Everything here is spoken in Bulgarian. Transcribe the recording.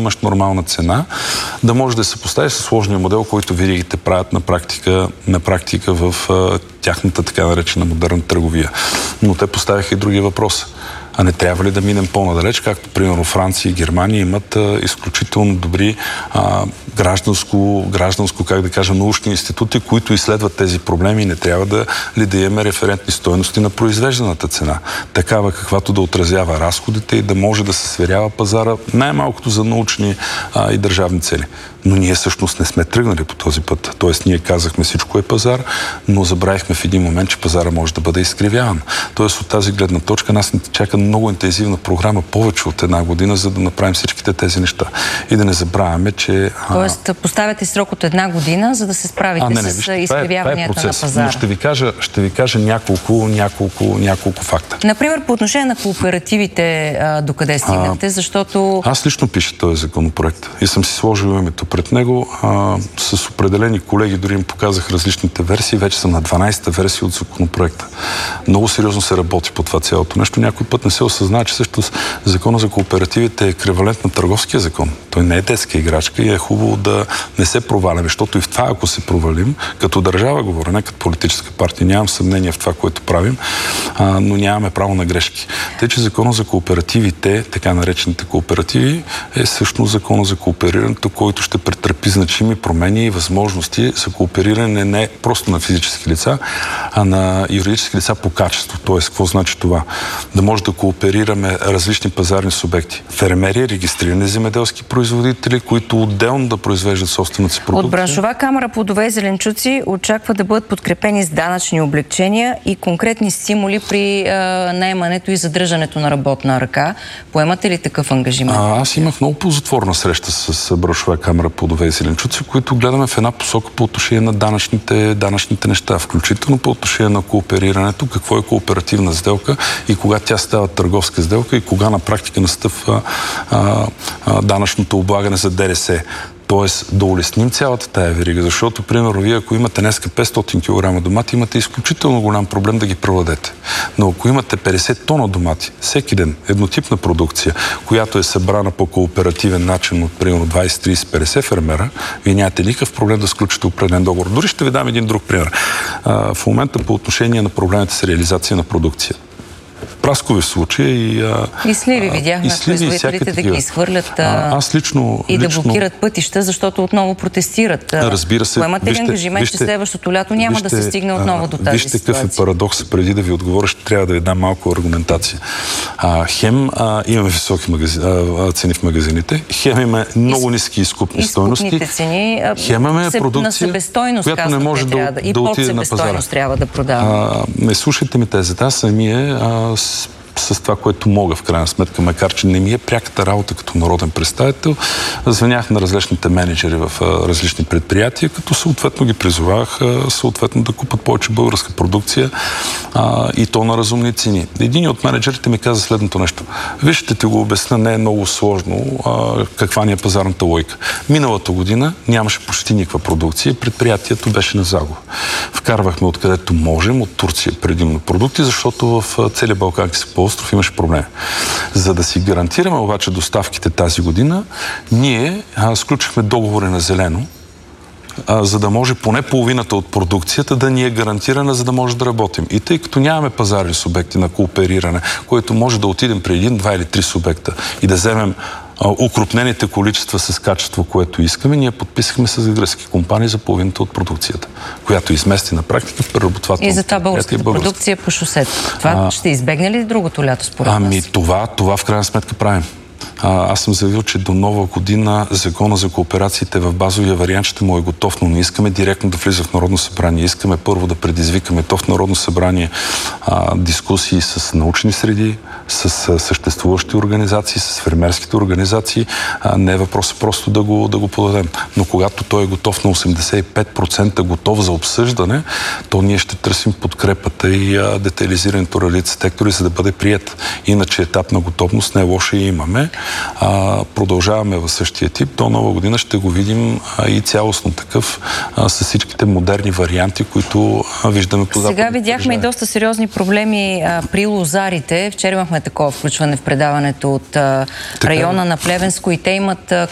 имаш нормална цена, да може да се постави с сложния модел, който веригите правят на практика в тяхната така наречена модерна търговия. Но те поставяха и други въпроси. А не трябва ли да минем по-надалеч, както примерно Франция и Германия имат изключително добри гражданско, как да кажа, научни институти, които изследват тези проблеми и не трябва да имаме референтни стойности на произвежданата цена. Такава, каквато да отразява разходите и да може да се сверява пазара най-малкото за научни и държавни цели. Но ние всъщност не сме тръгнали по този път. Тоест ние казахме всичко е пазар, но забравихме в един момент, че пазара може да бъде изкривяван. Тоест от тази гледна точка нас ни чака много интензивна програма, повече от една година, за да направим всичките тези неща. И да не забравяме, че... Тоест поставяте срок от една година, за да се справите с изкривяванията на пазара. Но ще ви кажа няколко факта. Например, по отношение на кооперативите, докъде стигнахте, защото... Аз лично пиша този законопроект и съм си сложил името пред него. С определени колеги дори им показах различните версии. Вече съм на 12-та версия от законопроекта. Много сериозно се работи по това цялото нещо. Някой път не се осъзнава, че също закона за кооперативите е еквивалент на търговския закон. Той не е детска играчка и е хубаво да не се проваляме, защото и в това, ако се провалим, като държава говоря, не като политическа партия, нямам съмнение в това, което правим, но нямаме право на грешки. Тъй, че закона за кооперативите, така наречените кооперативи, е всъщност закона за кооперирането, който ще претърпи значими промени и възможности за коопериране не просто на физически лица, а на юридически лица по качество. Тоест, какво значи това? Да може да кооперираме различни пазарни субекти. Фермери, регистрирани земеделски производители, които отделно да произвеждат собствената си продукция. От браншова камара плодове и зеленчуци очаква да бъдат подкрепени с данъчни облегчения и конкретни стимули при наемането и задържането на работна ръка. Поемате ли такъв ангажимент? Аз имах много ползотворна среща с браншова камара плодове и зеленчуци, които гледаме в една посока по отношение на данъчните неща, включително по отношение на кооперирането, какво е кооперативна сделка и кога тя става търговска сделка и кога на практика настъпва данъчното облагане за ДДС. Тоест да улесним цялата тая верига, защото, примерно, вие ако имате днеска 500 кг домати, имате изключително голям проблем да ги преладете. Но ако имате 50 тона домати, всеки ден, еднотипна продукция, която е събрана по кооперативен начин от, примерно, 20, 30, 50 фермера, вие нямате никакъв проблем да сключите определен договор. Дори ще ви дам един друг пример. В момента по отношение на проблемите с реализация на продукция. Праскови случаи и сливи видяхме производителите да ги изхвърлят и да блокират пътища, защото отново протестират. Разбира се. Поемате ли ангажимент, че следващото лято няма да се стигне отново до тази ситуация? Вижте какъв е парадокс. Преди да ви отговоря, ще трябва да ви дам малко аргументация. Хем имаме високи цени в магазините, хем имаме много ниски изкупни стойности. Цени, хем имаме продукция, на себестойност, която не може да отиде на пазара. Трябва да продава. Не слушайте ми тези. Аз самия с това, което мога в крайна сметка, макар че не ми е пряката работа като народен представител, звънях на различните менеджери в различни предприятия, като съответно ги призовах съответно да купат повече българска продукция и то на разумни цени. Един от менеджерите ми каза следното нещо. Вижте, ти го обясня, не е много сложно каква ни е пазарната логика. Миналата година нямаше почти никаква продукция, предприятието беше на загуба. Вкарвахме откъдето можем, от Турция предимно продукти, защото в целия Балкански полуостров имаше проблеми. За да си гарантираме обаче доставките тази година, ние сключихме договори на зелено, за да може поне половината от продукцията да ни е гарантирана, за да може да работим. И тъй като нямаме пазарни субекти на коопериране, който може да отидем при 1, 2 или 3 субекта и да вземем укрупнените количества с качество, което искаме, ние подписахме с гръцки компании за половината от продукцията, която измести на практика в преработвателната. И за това българската продукция по шосето. Това ще избегне ли другото лято според нас? Това в крайна сметка правим. Аз съм заявил, че до нова година закона за кооперациите в базовия вариант ще му е готов, но не искаме директно да влиза в Народно събрание. Искаме първо да предизвикаме то в Народно събрание дискусии с научни среди, с съществуващи организации, с фермерските организации. Не е въпросът просто да го подадем. Но когато той е готов на 85% готов за обсъждане, то ние ще търсим подкрепата и детайлизирането на редица сектори, за да бъде прият. Иначе етап на готовност не е лошо и имаме. Продължаваме в същия тип. До нова година ще го видим и цялостно такъв с всичките модерни варианти, които виждаме по Сега видяхме и доста сериозни проблеми при лозарите. Вчера имахме такова включване в предаването от района на Плевенско и те имат